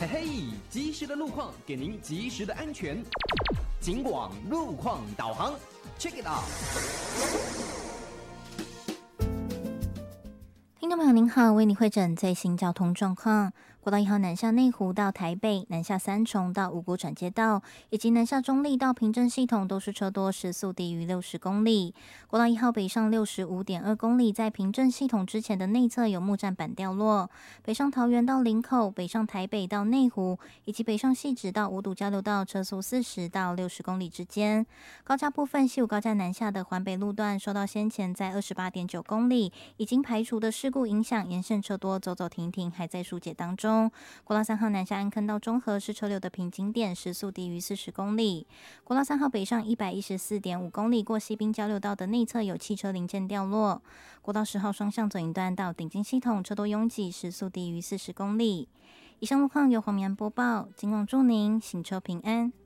嘿嘿，及时的路况给您及时的安全。警广路况导航 ，Check it out。 听众朋友您好，为你汇诊最新交通状况。国道1号南下内湖到台北，南下三重到五股转接道，以及南下中立到平镇系统都是车多，时速低于60公里。国道1号北上65.2公里，在平镇系统之前的内侧有木栈板掉落。北上桃园到林口，北上台北到内湖，以及北上汐止到五堵交流道，车速40到60公里之间。高架部分，西武高架南下的环北路段受到先前在28.9公里已经排除的事故影响，沿线车多，走走停停，还在疏解当中。国道3号南下安坑到中和是车流的瓶颈点，时速低于40公里。国道3号北上114.5公里，过西滨交流道的内侧有汽车零件掉落。国道10号双向左营段到顶金系统车多拥挤，时速低于40公里。以上路况由黄明安播报，警广祝您行车平安。